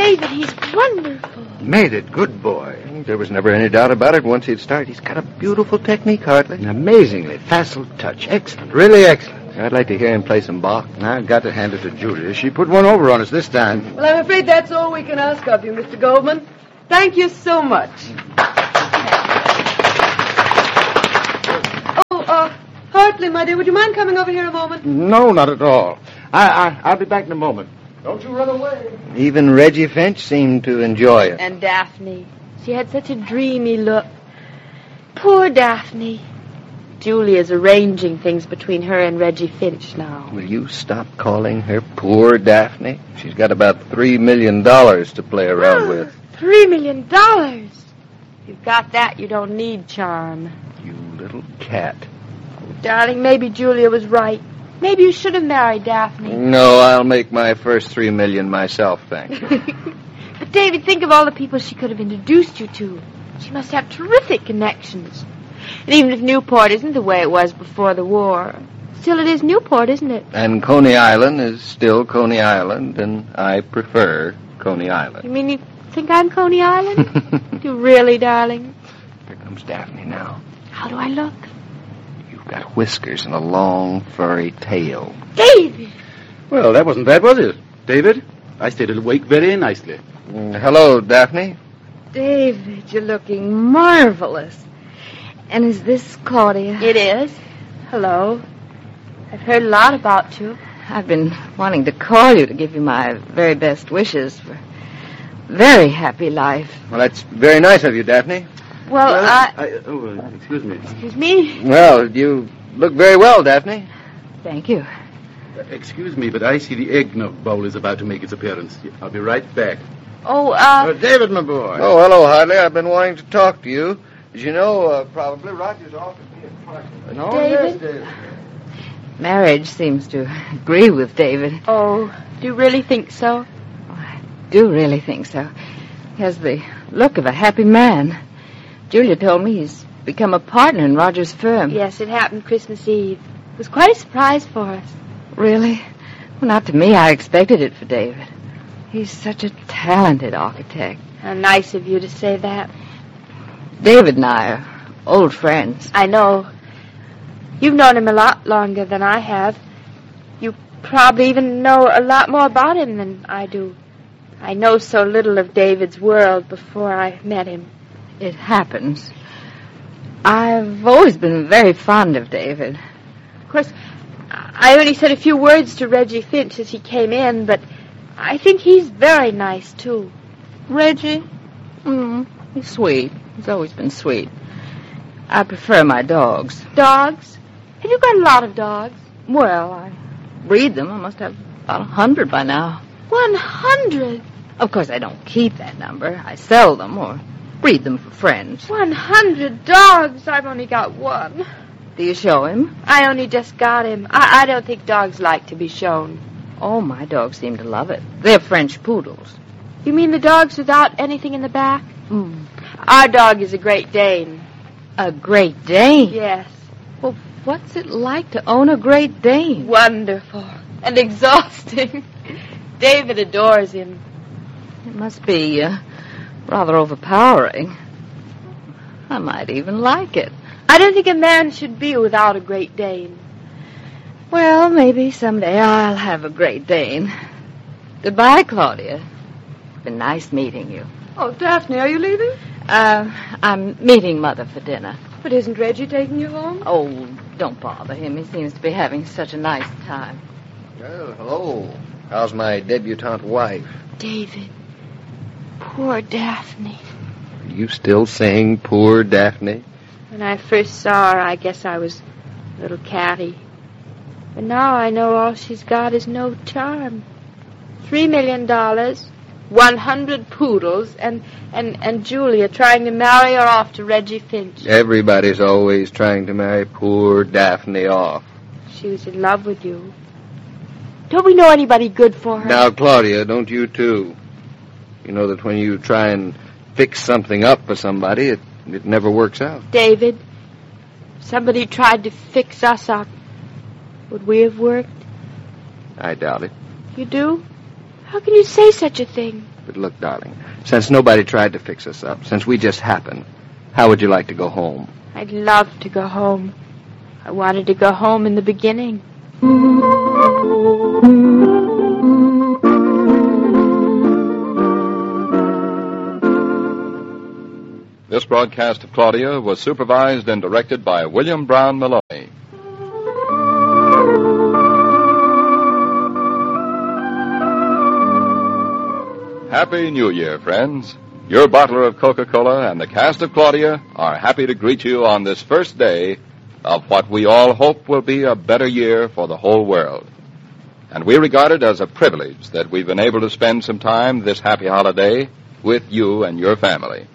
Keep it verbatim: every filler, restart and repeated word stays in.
David, he's wonderful. Made it. Good boy. There was never any doubt about it once he'd started. He's got a beautiful technique, Hartley. Amazingly facile touch. Excellent. Really excellent. I'd like to hear him play some Bach. I've got to hand it to Julia. She put one over on us this time. Well, I'm afraid that's all we can ask of you, Mister Goldman. Thank you so much. Oh, uh, Hartley, my dear, would you mind coming over here a moment? No, not at all. I, I, I'll be back in a moment. Don't you run away. Even Reggie Finch seemed to enjoy it. And Daphne. She had such a dreamy look. Poor Daphne. Julia's arranging things between her and Reggie Finch now. Will you stop calling her poor Daphne? She's got about three million dollars to play around with. Three million dollars? If you've got that, you don't need charm. You little cat. Darling, maybe Julia was right. Maybe you should have married Daphne. No, I'll make my first three million myself, thank you. But, David, think of all the people she could have introduced you to. She must have terrific connections. And even if Newport isn't the way it was before the war, still it is Newport, isn't it? And Coney Island is still Coney Island, and I prefer Coney Island. You mean you think I'm Coney Island? You really, darling? Here comes Daphne now. How do I look? You've got whiskers and a long, furry tail. David! Well, that wasn't bad, was it? David, I stayed awake very nicely. Mm, hello, Daphne. David, you're looking marvelous. And is this Claudia? It is. Hello. I've heard a lot about you. I've been wanting to call you to give you my very best wishes for a very happy life. Well, that's very nice of you, Daphne. Well, Well, I... I oh, uh, excuse me. Excuse me? Well, you look very well, Daphne. Thank you. Uh, excuse me, but I see the eggnog bowl is about to make its appearance. I'll be right back. Oh, uh... Uh, David, my boy. Oh, hello, Hartley. I've been wanting to talk to you. As you know, uh, probably Roger's offered me a partner. No, David? yes, David. Marriage seems to agree with David. Oh, do you really think so? I do really think so. He has the look of a happy man. Julia told me he's become a partner in Roger's firm. Yes, it happened Christmas Eve. It was quite a surprise for us. Really? Well, not to me. I expected it for David. He's such a talented architect. How nice of you to say that. David and I are old friends. I know. You've known him a lot longer than I have. You probably even know a lot more about him than I do. I know so little of David's world before I met him. It happens. I've always been very fond of David. Of course, I only said a few words to Reggie Finch as he came in, but I think he's very nice, too. Reggie? Mm, he's sweet. He's always been sweet. I prefer my dogs. Dogs? Have you got a lot of dogs? Well, I breed them. I must have about a hundred by now. One hundred? Of course, I don't keep that number. I sell them or breed them for friends. One hundred dogs? I've only got one. Do you show him? I only just got him. I, I don't think dogs like to be shown. Oh, my dogs seem to love it. They're French poodles. You mean the dogs without anything in the back? Mm. Our dog is a Great Dane. A Great Dane? Yes. Well, what's it like to own a Great Dane? Wonderful. And exhausting. David adores him. It must be uh, rather overpowering. I might even like it. I don't think a man should be without a Great Dane. Well, maybe someday I'll have a Great Dane. Goodbye, Claudia. It's been nice meeting you. Oh, Daphne, are you leaving? Uh, I'm meeting Mother for dinner. But isn't Reggie taking you home? Oh, don't bother him. He seems to be having such a nice time. Well, hello. How's my debutante wife? David. Poor Daphne. Are you still saying poor Daphne? When I first saw her, I guess I was a little catty. But now I know all she's got is no charm. Three million dollars, one hundred poodles, and, and, and Julia trying to marry her off to Reggie Finch. Everybody's always trying to marry poor Daphne off. She was in love with you. Don't we know anybody good for her? Now, Claudia, don't you too? You know that when you try and fix something up for somebody, it, it never works out. David, if somebody tried to fix us up, would we have worked? I doubt it. You do? How can you say such a thing? But look, darling, since nobody tried to fix us up, since we just happened, how would you like to go home? I'd love to go home. I wanted to go home in the beginning. This broadcast of Claudia was supervised and directed by William Brown Maloney. Happy New Year, friends. Your bottler of Coca-Cola and the cast of Claudia are happy to greet you on this first day of what we all hope will be a better year for the whole world. And we regard it as a privilege that we've been able to spend some time this happy holiday with you and your family.